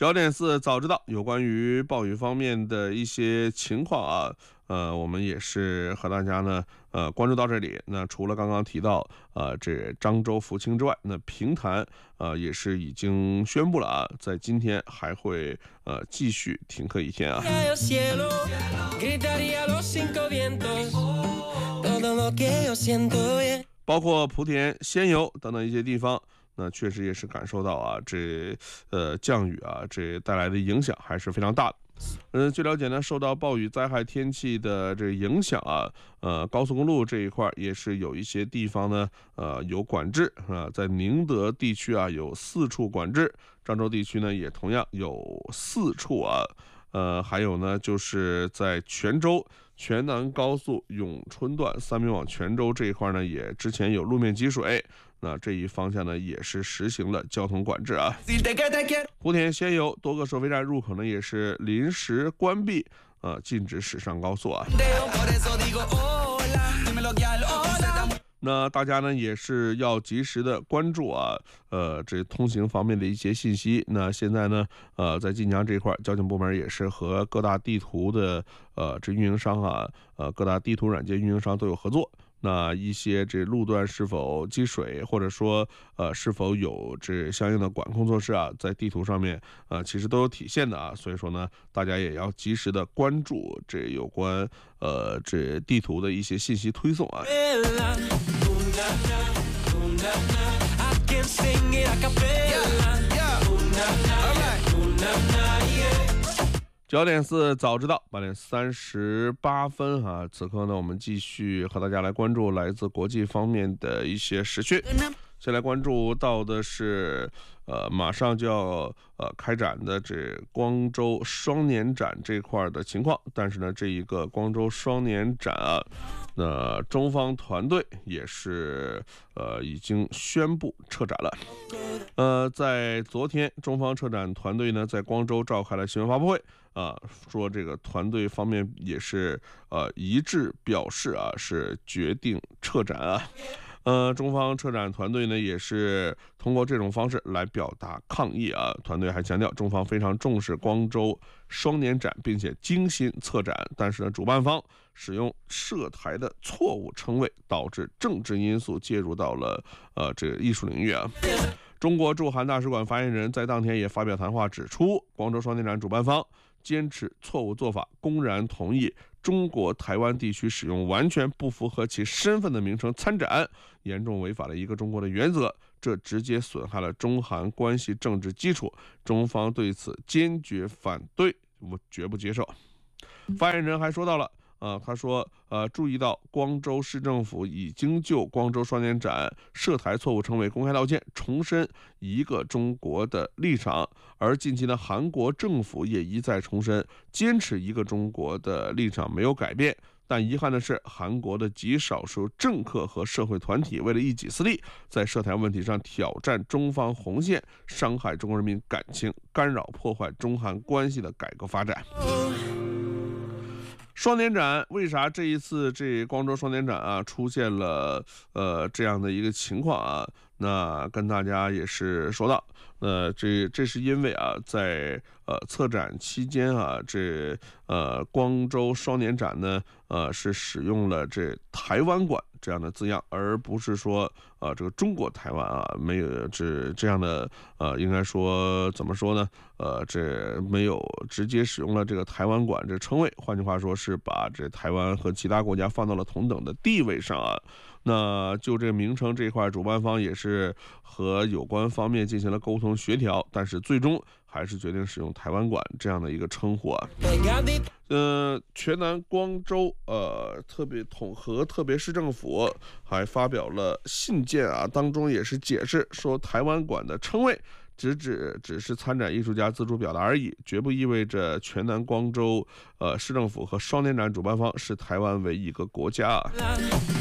焦点4早知道，有关于暴雨方面的一些情况啊，我们也是和大家呢，关注到这里。那除了刚刚提到这漳州、福清之外，那平潭也是已经宣布了啊，在今天还会继续停课1天啊。包括莆田、仙游等等一些地方。那确实也是感受到啊，这降雨啊，这带来的影响还是非常大的。据了解呢，受到暴雨灾害天气的这影响啊，高速公路这一块也是有一些地方呢，有管制啊，在宁德地区啊有4处管制，漳州地区呢也同样有4处啊。还有呢，就是在泉州泉南高速永春段3明往泉州这一块呢，也之前有路面积水，那这一方向呢也是实行了交通管制啊。莆田仙游多个收费站入口呢也是临时关闭，禁止驶上高速啊。那大家呢也是要及时的关注啊，这通行方面的一些信息。那现在呢，在晋江这块，交警部门也是和各大地图的这运营商啊，各大地图软件运营商都有合作。那一些这路段是否积水，或者说是否有这相应的管控措施啊，在地图上面其实都有体现的啊。所以说呢，大家也要及时的关注这有关这地图的一些信息推送啊。焦点4早知道8点38分啊，此刻呢，我们继续和大家来关注来自国际方面的一些时讯。先来关注到的是，马上就要开展的这光州双年展这块的情况。但是呢，这一个光州双年展啊，那中方团队也是已经宣布撤展了。在昨天，中方撤展团队呢在光州召开了新闻发布会啊，说这个团队方面也是一致表示啊，是决定撤展啊。中方撤展团队呢也是通过这种方式来表达抗议啊。团队还强调，中方非常重视光州双年展，并且精心策展，但是呢，主办方使用涉台的错误称谓，导致政治因素介入到了这个艺术领域啊。中国驻韩大使馆发言人在当天也发表谈话，指出光州双年展主办方坚持错误做法，公然同意中国台湾地区使用完全不符合其身份的名称参展，严重违反了一个中国的原则，这直接损害了中韩关系政治基础，中方对此坚决反对，我绝不接受。发言人还说到了他说注意到光州市政府已经就光州双年展涉台错误称谓公开道歉，重申一个中国的立场。而近期呢，韩国政府也一再重申坚持一个中国的立场没有改变。但遗憾的是，韩国的极少数政客和社会团体为了一己私利，在涉台问题上挑战中方红线，伤害中国人民感情，干扰破坏中韩关系的改革发展。双年展为啥这一次这光州双年展啊出现了这样的一个情况啊？那跟大家也是说到，这是因为啊，在策展期间啊，这光州双年展呢是使用了这台湾馆这样的字样，而不是说这个中国台湾啊，没有这样的应该说怎么说呢？这没有直接使用了这个台湾馆这称谓，换句话说是把这台湾和其他国家放到了同等的地位上啊。那就这个名称这一块，主办方也是和有关方面进行了沟通协调，但是最终还是决定使用台湾馆这样的一个称呼啊。全南光州特别市政府还发表了信件啊，当中也是解释说，台湾馆的称谓只是参展艺术家自主表达而已，绝不意味着全南光州市政府和双年展主办方视台湾为一个国家啊。